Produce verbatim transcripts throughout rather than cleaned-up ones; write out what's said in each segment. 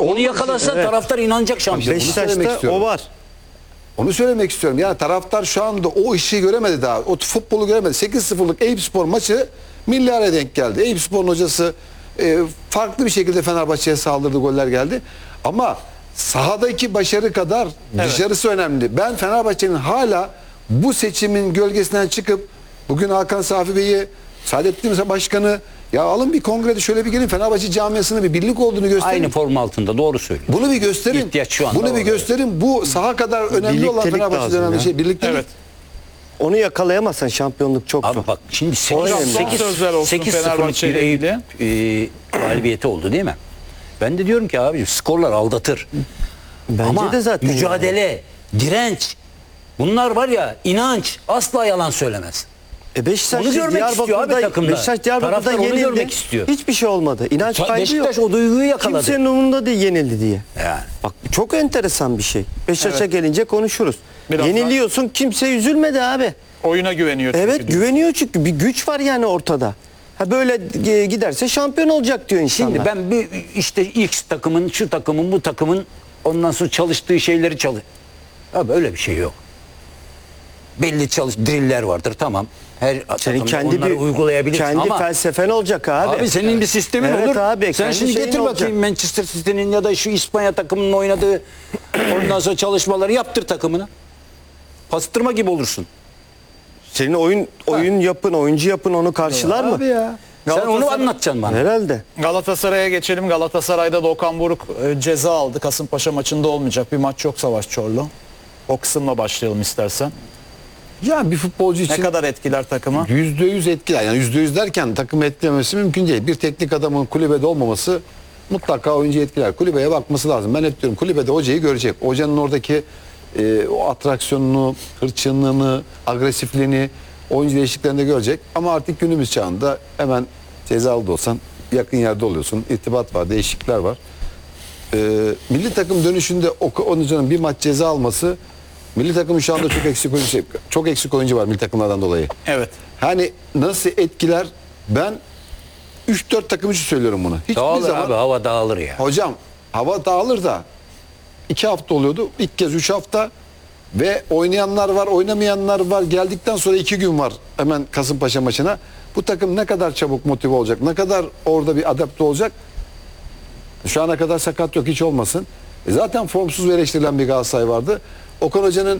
Onu yakalasa Evet. taraftar inanacak şampiyon. Beşiktaş'ta o var. Onu söylemek istiyorum. Yani taraftar şu anda o işi göremedi daha. O futbolu göremedi. sekiz sıfırlık Eyüpspor maçı milli araya denk geldi. Eyüpspor'un hocası e, farklı bir şekilde Fenerbahçe'ye saldırdı, goller geldi. Ama sahadaki başarı kadar Evet. dışarısı önemli. Ben Fenerbahçe'nin hala bu seçimin gölgesinden çıkıp bugün Hakan Safi Bey'i, Saadettin Başkanı, ya alın bir kongrede şöyle bir gelin, Fenerbahçe camiasının bir birlik olduğunu gösterin. Aynı form altında, doğru söylüyor. Bunu bir gösterin. İhtiyaç şu anda Bunu bir orada. gösterin. Bu saha kadar önemli olan Birliktelik Fenerbahçe'de lazım önemli ya. şey. Birliktelik. Evet. Onu yakalayamazsan şampiyonluk çok zor. Abi bak şimdi Hocam, son sekiz sözler olsun sekiz sıfırlık Fenerbahçe bir ile Eyüp ilgili. e, galibiyeti oldu değil mi? Ben de diyorum ki abi skorlar aldatır. Bence Ama de zaten. mücadele, direnç, bunlar var ya, inanç asla yalan söylemez. E Beşiktaş Onu görmek istiyor abi Diyarbakır'da, takımda. Beşiktaş Diyarbakır'da Taraftar onu yenildi. görmek istiyor. Hiçbir şey olmadı. İnanç kaybı yok. Beşiktaş o duyguyu yakaladı. Kimsenin umurunda değil yenildi diye. Yani. Bak çok enteresan bir şey. Beşiktaş'a Evet. gelince konuşuruz. Biraz Yeniliyorsun, kimse üzülmedi abi. Oyuna güveniyor çünkü. Evet, güveniyor çünkü bir güç var yani ortada. Ha böyle e, giderse şampiyon olacak diyor insanlar. Şimdi ben bir işte X takımın, şu takımın, bu takımın ondan sonra çalıştığı şeyleri çalış. Abi öyle bir şey yok. Belli çalış driller vardır, tamam. Her senin takımda kendi onları bir uygulayabilirsin kendi ama felsefen olacak abi. abi senin bir sistemin Evet olur. abi, Sen kendi şimdi şeyin getir olacak. bakayım Manchester City'nin ya da şu İspanya takımının oynadığı ondan sonra çalışmaları yaptır takımını. Pastırma gibi olursun. Senin oyun oyun yapın, oyuncu yapın onu karşılar mı? Abi ya. Sen Galatasaray- onu anlatacaksın bana. Herhalde. Galatasaray'a geçelim. Galatasaray'da da Okan Buruk e, ceza aldı. Kasımpaşa maçında olmayacak. Bir maç yok Savaş Çorlu. O kısımla başlayalım istersen. Ya bir futbolcu Ne için kadar etkiler takımı? yüzde yüz etkiler. Yani yüzde yüz derken takımı etkilemesi mümkün değil. Bir teknik adamın kulübede olmaması mutlaka oyuncuyu etkiler. Kulübeye bakması lazım. Ben hep diyorum kulübede hocayı görecek. Hocanın oradaki e, o atraksiyonunu, hırçınlığını, agresifliğini oyuncu değişikliklerinde görecek. Ama artık günümüz çağında hemen cezalı da olsan yakın yerde oluyorsun. İrtibat var, değişiklikler var. E, milli takım dönüşünde o oyuncunun bir maç ceza alması, milli takımın şu anda çok eksik oyuncu, çok eksik oyuncu var milli takımlardan dolayı. Evet. Hani nasıl etkiler? Ben üç dört takım için söylüyorum bunu. Hiçbir Dağılır zaman abi, hava dağılır ya. hocam hava dağılır da iki hafta oluyordu. İlk kez üç hafta ve oynayanlar var, oynamayanlar var. Geldikten sonra iki gün var hemen Kasımpaşa maçına. Bu takım ne kadar çabuk motive olacak? Ne kadar orada bir adapte olacak? Şu ana kadar sakat yok, hiç olmasın. E zaten formsuz ve eleştirilen bir Galatasaray vardı. Okan Hoca'nın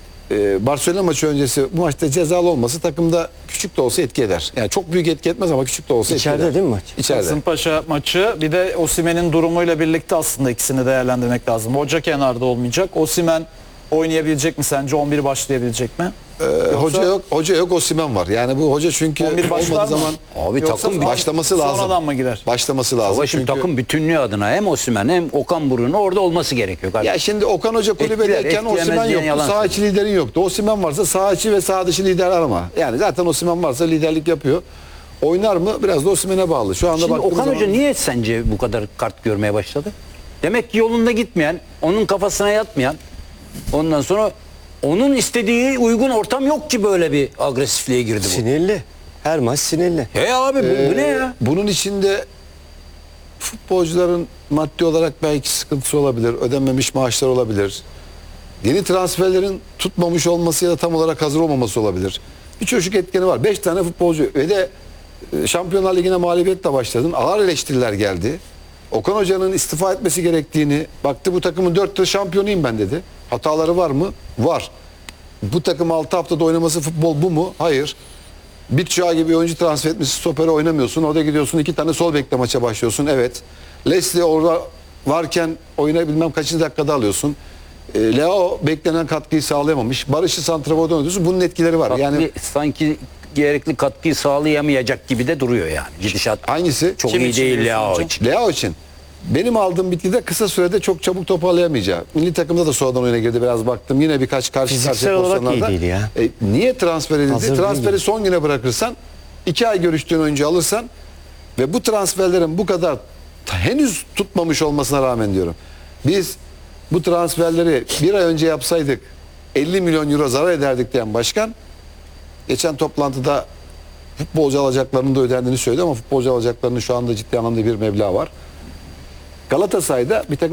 e, Barcelona maçı öncesi bu maçta cezalı olması takımda küçük de olsa etki eder. Yani çok büyük etki etmez ama küçük de olsa etki İçeride eder. değil mi maç? İçeride. Kasımpaşa maçı, bir de Osimhen'in durumuyla birlikte aslında ikisini değerlendirmek lazım. Hoca kenarda olmayacak. Osimhen oynayabilecek mi sence? on bir başlayabilecek mi? Ee, hoca yok, hoca yok, Osimhen var. Yani bu hoca çünkü on bir başlar olmadığı mı? zaman Abi Yoksa takım son- başlaması lazım. Sonradan mı girer? Başlaması lazım. Ama şimdi Çünkü- takım bütünlüğü adına hem Osimhen hem Okan Buruk'un orada olması gerekiyor. Kardeşim. Ya şimdi Okan Hoca kulübedeyken Etkiler, Osimhen etkileyemez diyen yoktu. yalan Saha içi liderin yoktu. Osimhen varsa saha içi ve saha dışı lider arama. Yani zaten Osimhen varsa liderlik yapıyor. Oynar mı? Biraz da Osimhen'e bağlı. Şu anda Şimdi baktığımız Okan zaman... Hoca niye sence bu kadar kart görmeye başladı? Demek ki yolunda gitmeyen, onun kafasına yatmayan, ondan sonra onun istediği uygun ortam yok ki böyle bir agresifliğe girdi bu. Sinirli. Her maç sinirli. He abi bu, bu ne ya? Ee, Bunun içinde futbolcuların maddi olarak belki sıkıntısı olabilir. Ödenmemiş maaşlar olabilir. Yeni transferlerin tutmamış olması ya da tam olarak hazır olmaması olabilir. Bir çocuk etkeni var. Beş tane futbolcu ve de e, Şampiyonlar Ligi'ne mağlubiyetle başladın. Ağır eleştiriler geldi. Okan Hoca'nın istifa etmesi gerektiğini, baktı bu takımın dört yıl şampiyonuyum ben dedi. Hataları var mı? Var. Bu takım altı haftada oynaması futbol bu mu? Hayır. Bir çağ gibi oyuncu transfer etmişsin, stopere oynamıyorsun. Orada gidiyorsun iki tane sol bekle maça başlıyorsun. Evet. Leslie orada varken oyuna bilmem kaçıncı dakikada alıyorsun. E, Leo beklenen katkıyı sağlayamamış. Barış'ı santraforda oynuyorsun. Bunun etkileri var. Bak Yani bir, sanki gerekli katkıyı sağlayamayacak gibi de duruyor yani. Gidişat hangisi? çok Kim iyi için değil diyorsun Leao hocam? için. Leo için. Benim aldığım bitkide kısa sürede çok çabuk toparlayamayacağı. Milli takımda da sonradan oyuna girdi, biraz baktım. Yine birkaç karşı Fiziksel karşıya olarak iyi pozisyonlarda. değil ya. E, niye transfer edildi? Hazır Transferi değil. son güne bırakırsan, iki ay görüştüğün oyuncu alırsan ve bu transferlerin bu kadar ta- henüz tutmamış olmasına rağmen diyorum. Biz bu transferleri bir ay önce yapsaydık elli milyon euro zarar ederdik diyen başkan geçen toplantıda futbolcu alacaklarının da ödendiğini söyledi ama futbolcu alacaklarının şu anda ciddi anlamda bir meblağ var. Galatasaray'da bir takım